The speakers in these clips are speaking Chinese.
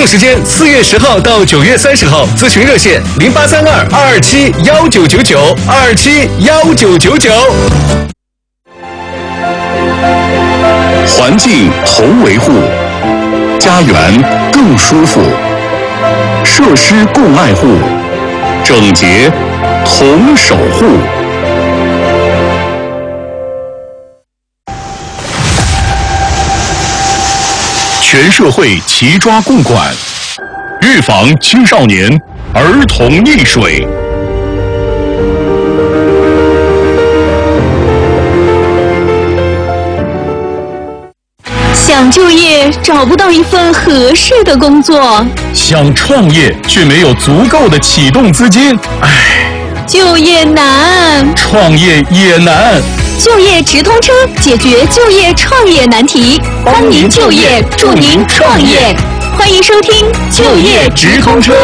动时间4月10号到9月30号，咨询热线0832-227-1999，227-1999。 环境同维护，家园更舒服，设施共爱护，整洁同守护。全社会齐抓共管，预防青少年儿童溺水。 想就业找不到一份合适的工作， 想创业却没有足够的启动资金， 就业难， 创业也难。 就业直通车解决就业创业难题，帮您就业，助您创业。欢迎收听就业直通车。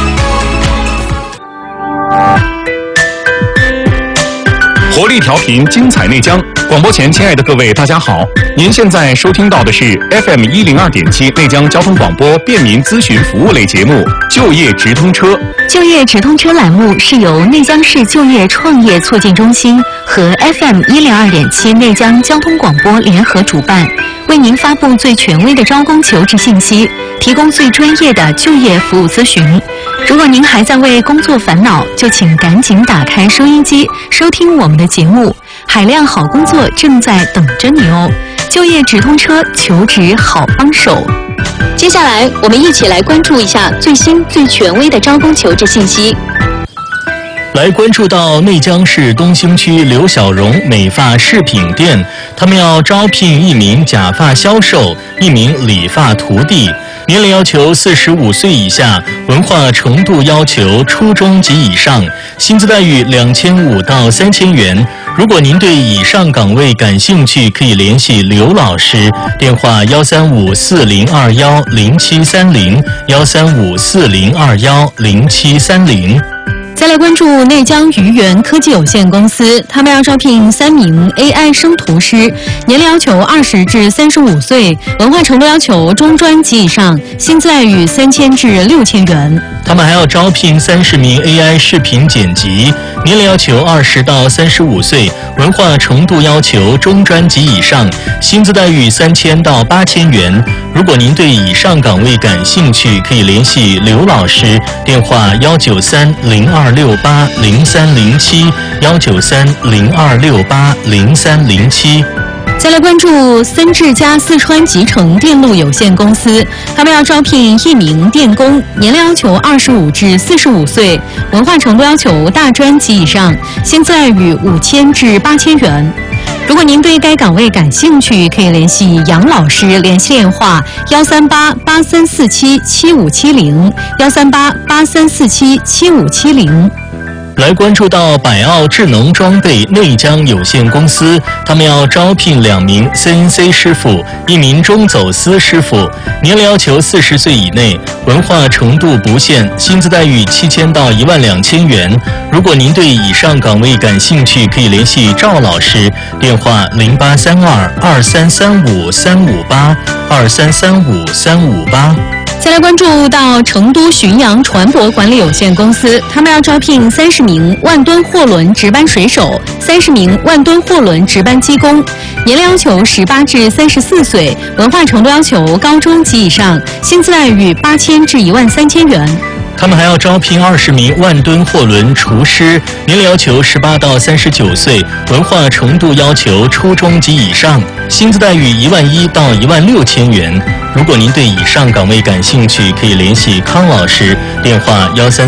活力调频，精彩内江。广播前，亲爱的各位，大家好！您现在收听到的是 FM 102.7内江交通广播便民咨询服务类节目《就业直通车》。 就业直通车栏目是由内江市就业创业促进中心和 FM 102.7内江交通广播联合主办，为您发布最权威的招工求职信息，提供最专业的就业服务咨询。如果您还在为工作烦恼，就请赶紧打开收音机，收听我们的节目。海量好工作正在等着你哦！就业直通车，求职好帮手。接下来，我们一起来关注一下最新最权威的招工求职信息。 来关注到内江市东兴区刘小荣美发饰品店，他们要招聘一名假发销售，一名理发徒弟。年龄要求45岁以下，文化程度要求初中及以上，薪资待遇2500到3000元。如果您对以上岗位感兴趣，可以联系刘老师，电话13540210730，13540210730。 再来关注内江鱼源科技有限公司，他们要招聘3名 AI 生图师，年龄要求20至35岁，文化程度要求中专及以上，薪资待遇3000至6000元。 他们还要招聘30名 AI 视频剪辑，年龄要求20到35岁，文化程度要求中专及以上，薪资待遇3000到8000元。如果您对以上岗位感兴趣，可以联系刘老师，电话19302680307，19302680307。 再来关注森智家四川集成电路有限公司，他们要招聘1名电工，年龄要求25至45岁，文化程度要求大专及以上，薪资待遇5000至8000元。如果您对该岗位感兴趣，可以联系杨老师，联系电话13883477570，13883477570。 来关注到百奥智能装备内江有限公司，他们要招聘2名 CNC 师傅，1名中走丝师傅，年龄要求40岁以内，文化程度不限，薪资待遇7000到12000元。如果您对以上岗位感兴趣，可以联系赵老师，电话0832-2335-358，2335-358。 再来关注到成都浔阳船舶管理有限公司，他们要招聘30名万吨货轮值班水手，30名万吨货轮值班机工，年龄要求18至34岁，文化程度要求高中及以上，薪资待遇8000至13000元。 他们还要招聘20名万吨货轮厨师，年龄要求18到39岁，文化程度要求初中及以上，薪资待遇11000到16000元。如果您对以上岗位感兴趣，可以联系康老师，电话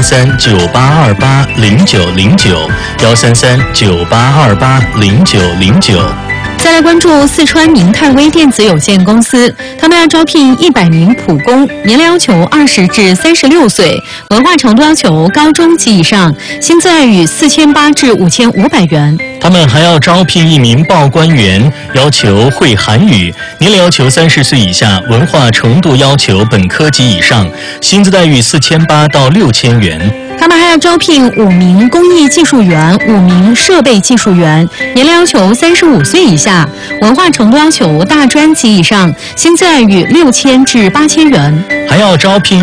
133-9828-0909，133-9828-0909。 再来关注四川明泰微电子有限公司，他们要招聘100名普工，年龄要求20至36岁，文化程度要求高中及以上，薪资待遇4800至5500元。 他们还要招聘1名报关员，要求会韩语，年龄要求30岁以下，文化程度要求本科及以上，薪资待遇4800到6000元。 他们还要招聘5名工艺技术员、5名设备技术员，年龄要求35岁以下，文化程度要求大专及以上，薪资待遇6000至8000元。 还要招聘